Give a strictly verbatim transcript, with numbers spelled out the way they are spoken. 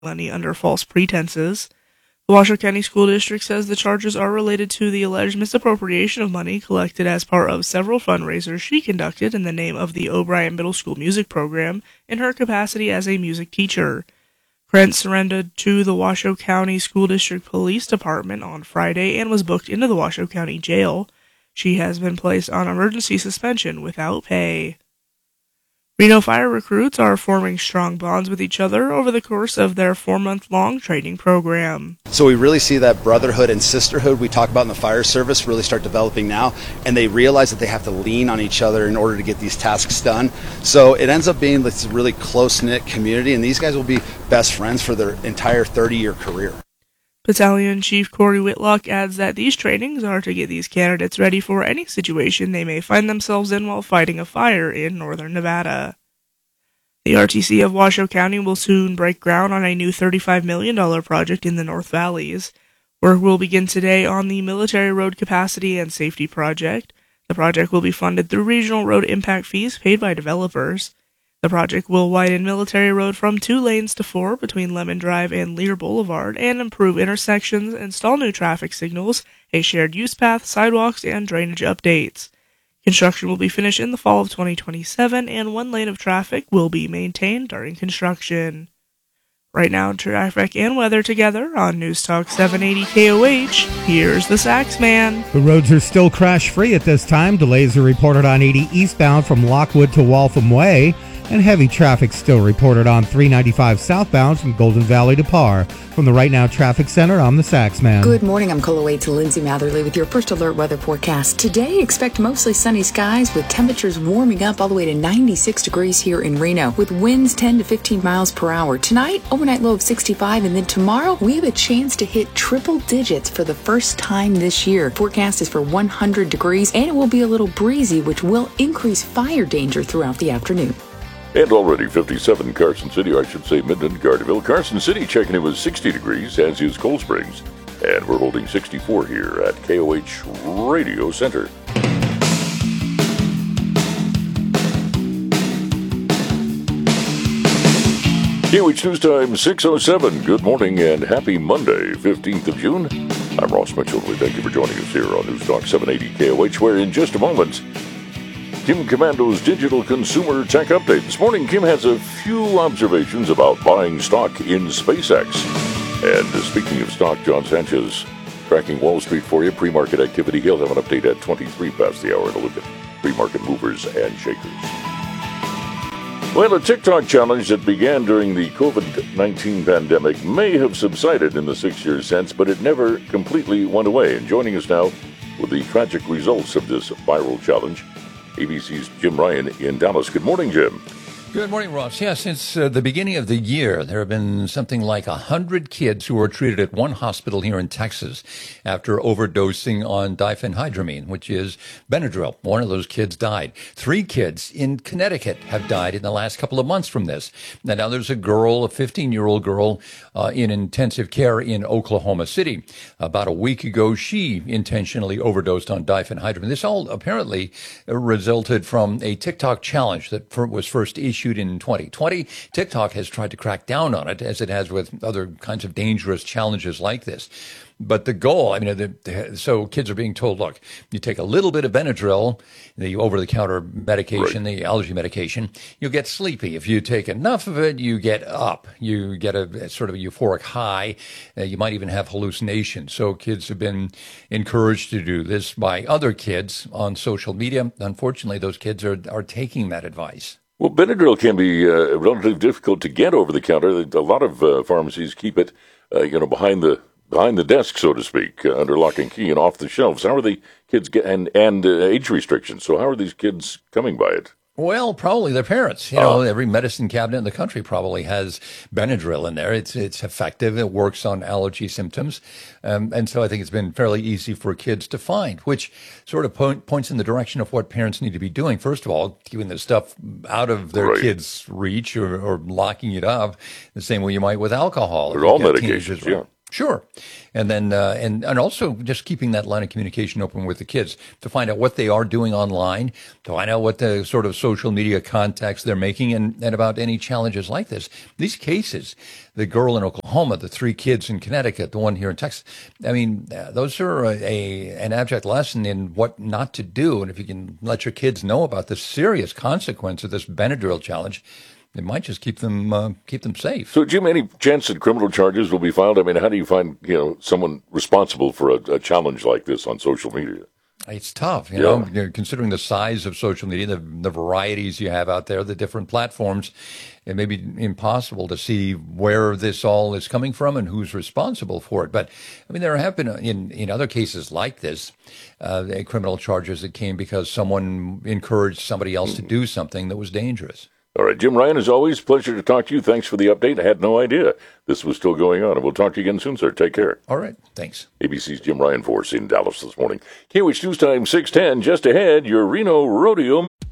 money under false pretenses. The Washoe County School District says the charges are related to the alleged misappropriation of money collected as part of several fundraisers she conducted in the name of the O'Brien Middle School Music Program in her capacity as a music teacher. Krentz surrendered to the Washoe County School District Police Department on Friday and was booked into the Washoe County Jail. She has been placed on emergency suspension without pay. Reno Fire recruits are forming strong bonds with each other over the course of their four-month-long training program. So we really see that brotherhood and sisterhood we talk about in the fire service really start developing now, and they realize that they have to lean on each other in order to get these tasks done. So it ends up being this really close-knit community, and these guys will be best friends for their entire thirty-year career. Battalion Chief Corey Whitlock adds that these trainings are to get these candidates ready for any situation they may find themselves in while fighting a fire in northern Nevada. The R T C of Washoe County will soon break ground on a new thirty-five million dollars project in the North Valleys. Work will begin today on the Military Road Capacity and Safety Project. The project will be funded through regional road impact fees paid by developers. The project will widen Military Road from two lanes to four between Lemon Drive and Lear Boulevard and improve intersections, install new traffic signals, a shared use path, sidewalks, and drainage updates. Construction will be finished in the fall of twenty twenty-seven, and one lane of traffic will be maintained during construction. Right now, traffic and weather together on News Talk seven eighty K O H. Here's the Sax Man. The roads are still crash-free at this time. Delays are reported on eighty eastbound from Lockwood to Waltham Way, and heavy traffic still reported on three ninety-five southbound from Golden Valley to Parr. From the Right Now Traffic Center, I'm the Sax Man. Good morning. I'm Coloway to Lindsay Matherly with your first alert weather forecast. Today, expect mostly sunny skies with temperatures warming up all the way to ninety-six degrees here in Reno, with winds ten to fifteen miles per hour. Tonight, overnight low of sixty-five, and then tomorrow, we have a chance to hit triple digits for the first time this year. Forecast is for one hundred degrees, and it will be a little breezy, which will increase fire danger throughout the afternoon. And already fifty-seven Carson City, or I should say Minden, Gardeville. Carson City checking in with sixty degrees, as is Cold Springs. And we're holding sixty-four here at K O H Radio Center. K O H News Time, six oh seven. Good morning and happy Monday, fifteenth of June. I'm Ross Mitchell. We thank you for joining us here on News Talk seven eighty K O H, where in just a moment, Kim Comando's Digital Consumer Tech Update. This morning, Kim has a few observations about buying stock in SpaceX. And uh, speaking of stock, John Sanchez tracking Wall Street for you. Pre-market activity. He'll have an update at twenty-three past the hour to look at pre-market movers and shakers. Well, a TikTok challenge that began during the covid nineteen pandemic may have subsided in the six years since, but it never completely went away. And joining us now with the tragic results of this viral challenge, A B C's Jim Ryan in Dallas. Good morning, Jim. Good morning, Ross. Yeah, since uh, the beginning of the year, there have been something like one hundred kids who were treated at one hospital here in Texas after overdosing on diphenhydramine, which is Benadryl. One of those kids died. Three kids in Connecticut have died in the last couple of months from this. And now there's a girl, a fifteen-year-old girl, uh, in intensive care in Oklahoma City. About a week ago, she intentionally overdosed on diphenhydramine. This all apparently resulted from a TikTok challenge that was first issued in twenty twenty. TikTok has tried to crack down on it, as it has with other kinds of dangerous challenges like this. But the goal, I mean, the, the, so kids are being told, look, you take a little bit of Benadryl, the over-the-counter medication, right, the allergy medication, you'll get sleepy. If you take enough of it, you get up. You get a, a sort of a euphoric high. Uh, you might even have hallucinations. So kids have been encouraged to do this by other kids on social media. Unfortunately, those kids are, are taking that advice. Well, Benadryl can be uh, relatively difficult to get over the counter. A lot of uh, pharmacies keep it, uh, you know, behind the behind the desk, so to speak, uh, under lock and key and off the shelves. How are the kids get and and uh, age restrictions? So how are these kids coming by it? Well, probably their parents. You know, uh, every medicine cabinet in the country probably has Benadryl in there. It's it's effective. It works on allergy symptoms. Um, and so I think it's been fairly easy for kids to find, which sort of point, points in the direction of what parents need to be doing. First of all, keeping the stuff out of their right. kids' reach or, or locking it up the same way you might with alcohol. They're all medications, yeah. Sure. And then, uh, and, and also just keeping that line of communication open with the kids to find out what they are doing online, to find out what the sort of social media contacts they're making, and, and about any challenges like this. These cases, the girl in Oklahoma, the three kids in Connecticut, the one here in Texas, I mean, uh, those are a, a an abject lesson in what not to do. And if you can let your kids know about the serious consequence of this Benadryl challenge, it might just keep them uh, keep them safe. So, Jim, any chance that criminal charges will be filed? I mean, how do you find, you know, someone responsible for a, a challenge like this on social media? It's tough, you Yeah. know, considering the size of social media, the, the varieties you have out there, the different platforms. It may be impossible to see where this all is coming from and who's responsible for it. But, I mean, there have been, in, in other cases like this, uh, criminal charges that came because someone encouraged somebody else to do something that was dangerous. All right, Jim Ryan, as always, pleasure to talk to you. Thanks for the update. I had no idea this was still going on. And we'll talk to you again soon, sir. Take care. All right. Thanks. A B C's Jim Ryan for us in Dallas this morning. K W H News Time six ten. Just ahead, your Reno Rodeo.